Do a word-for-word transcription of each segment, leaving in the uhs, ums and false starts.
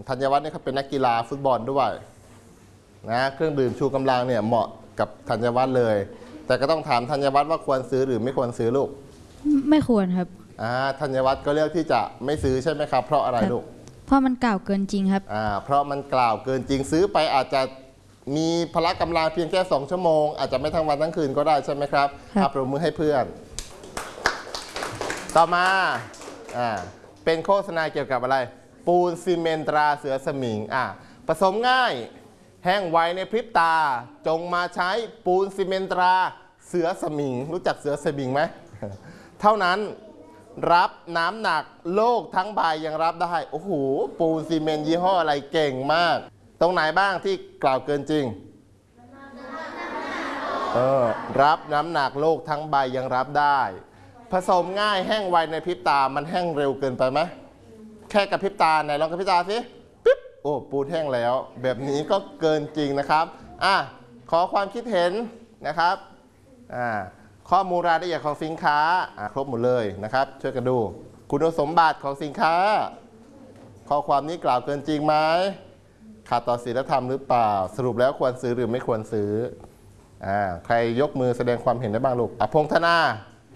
ธัญวัฒน์เนี่ยเขาเป็นนักกีฬาฟุตบอลด้วยนะเครื่องดื่มชูกำลังเนี่ยเหมาะกับธัญวัฒน์เลยแต่ก็ต้องถามธัญวัฒน์ว่าควรซื้อหรือไม่ควรซื้อลูกไม่ควรครับอ่าธัญวัฒน์ก็เลือกที่จะไม่ซื้อใช่ไหมครับเพราะอะไรลูกเพราะมันกล่าวเกินจริงครับอ่าเพราะมันกล่าวเกินจริงซื้อไปอาจจะมีพละกำลังเพียงแค่สองชั่วโมงอาจจะไม่ทั้งวันทั้งคืนก็ได้ใช่ไหมครับครับปรบมือให้เพื่อนต่อมาอ่าเป็นโฆษณาเกี่ยวกับอะไรปูนซีเมนต์ตราเสือสมิงอ่าผสมง่ายแห้งไวในพริบตาจงมาใช้ปูนซีเมนต์ตราเสือสมิงรู้จักเสือสมิงไหม เท่านั้นรับน้ำหนักโลกทั้งใบยังรับได้โอ้โหปูนซีเมนต์ยี่ห้ออะไรเก่งมากตรงไหนบ้างที่กล่าวเกินจริงเออรับน้ำหนักโลกทั้งใบยังรับได้ผสมง่ายแห้งไวในพริบตามันแห้งเร็วเกินไปไหมแค่กระพริบตาไหนลองกระพริบตาสิปิ๊บโอ้ปูนแห้งแล้วแบบนี้ก็เกินจริงนะครับอ่ะขอความคิดเห็นนะครับอ่าข้อมูลรายละเอียดของสินค้าครบหมดเลยนะครับช่วยกันดูคุณสมบัติของสินค้าข้อความนี้กล่าวเกินจริงไหมขาดต่อศีลธรรมหรือเปล่าสรุปแล้วควรซื้อหรือไม่ควรซื้ออ่าใครยกมือแสดงความเห็นได้บ้างลูกอ่ะพงธนา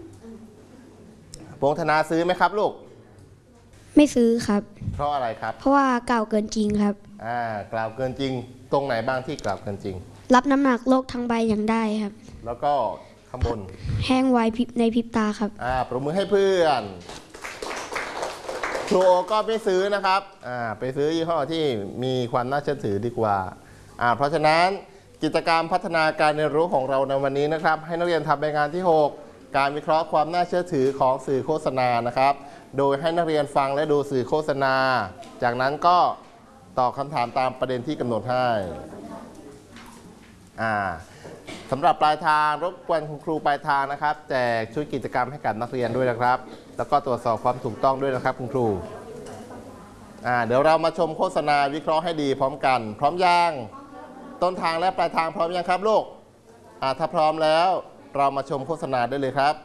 พงธนาซื้อไหมครับลูกไม่ซื้อครับเพราะอะไรครับเพราะว่ากล่าวเกินจริงครับอ่ากล่าวเกินจริงตรงไหนบ้างที่กล่าวเกินจริงรับน้ำหนักโลกทั้งใบยังได้ครับแล้วก็ข้างบนแห้งไวในพริบตาครับอ่าปรบมือให้เพื่อนครูโอก็ไม่ซื้อนะครับอ่าไปซื้อยี่ห้อที่มีความน่าเชื่อถือดีกว่าอ่าเพราะฉะนั้นกิจกรรมพัฒนาการเรียนรู้ของเราในวันนี้นะครับให้นักเรียนทำใบงานที่หกการวิเคราะห์ความน่าเชื่อถือของสื่อโฆษณานะครับโดยให้นักเรียนฟังและดูสื่อโฆษณาจากนั้นก็ตอบคำถามตามประเด็นที่กำหนดให้อ่าสำหรับปลายทางรบกวนคุณครูปลายทางนะครับแจกชุดกิจกรรมให้กับนักเรียนด้วยนะครับแล้วก็ตรวจสอบความถูกต้องด้วยนะครับคุณครูอ่าเดี๋ยวเรามาชมโฆษณาวิเคราะห์ให้ดีพร้อมกันพร้อมยังต้นทางและปลายทางพร้อมยังครับลูกอ่าถ้าพร้อมแล้วเรามาชมโฆษณาได้เลยครับ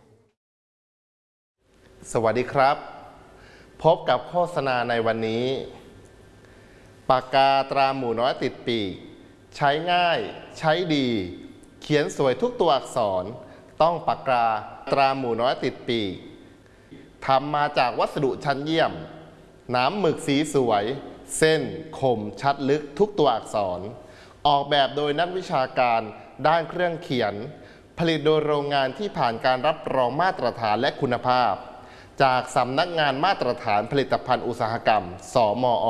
สวัสดีครับพบกับโฆษณาในวันนี้ปากกาตราหมูน้อยติดปีกใช้ง่ายใช้ดีเขียนสวยทุกตัวอักษรต้องปากกาตราหมูน้อยติดปีกทำมาจากวัสดุชั้นเยี่ยมน้ำหมึกสีสวยเส้นคมชัดลึกทุกตัวอักษรออกแบบโดยนักวิชาการด้านเครื่องเขียนผลิตโดยโรงงานที่ผ่านการรับรองมาตรฐานและคุณภาพจากสำนักงานมาตรฐานผลิตภัณฑ์อุตสาหกรรมสมอ.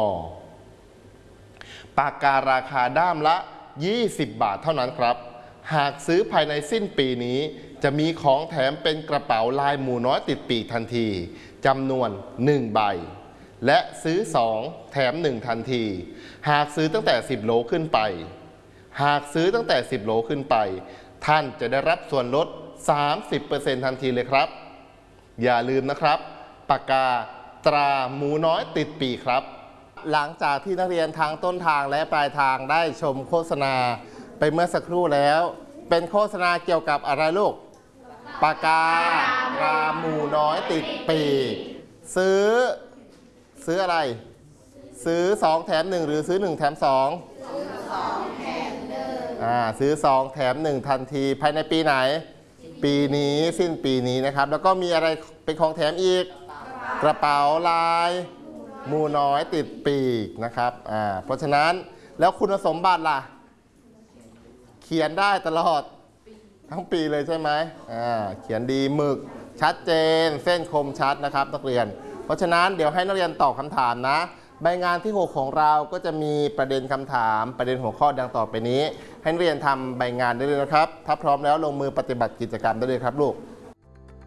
ปากการาคาด้ามละยี่สิบบาทเท่านั้นครับหากซื้อภายในสิ้นปีนี้จะมีของแถมเป็นกระเป๋าลายหมูน้อยติดปีกทันทีจำนวนหนึ่งใบและซื้อสองแถมหนึ่งทันทีหากซื้อตั้งแต่สิบโลขึ้นไปหากซื้อตั้งแต่สิบโลขึ้นไปท่านจะได้รับส่วนลด สามสิบเปอร์เซ็นต์ ทันทีเลยครับอย่าลืมนะครับปากกาตราหมูน้อยติดปีกครับหลังจากที่นักเรียนทางต้นทางและปลายทางได้ชมโฆษณาไปเมื่อสักครู่แล้วเป็นโฆษณาเกี่ยวกับอะไรลูกปากกาตราหมูน้อยติดปีกซื้อซื้ออะไรซื้อสองแถมหนึ่งหรือซื้อหนึ่งแถมสองซื้อสองแถมหนึ่งอ่าซื้อสองแถมหนึ่งทันทีภายในปีไหนปีนี้สิ้นปีนี้นะครับแล้วก็มีอะไรเป็นของแถมอีกกระเป๋าลายหมูน้อยติดปีกนะครับอ่าเพราะฉะนั้นแล้วคุณสมบัติล่ะเขียนได้ตลอดทั้งปีเลยใช่ไหมอ่าเขียนดีหมึกชัดเจนเส้นคมชัดนะครับนักเรียนเพราะฉะนั้นเดี๋ยวให้นักเรียนตอบคำถามนะใบงานที่หกของเราก็จะมีประเด็นคำถามประเด็นหัวข้อดังต่อไปนี้ให้นักเรียนทำใบงานได้เลยนะครับถ้าพร้อมแล้วลงมือปฏิบัติกิจกรรมได้เลยครับลูก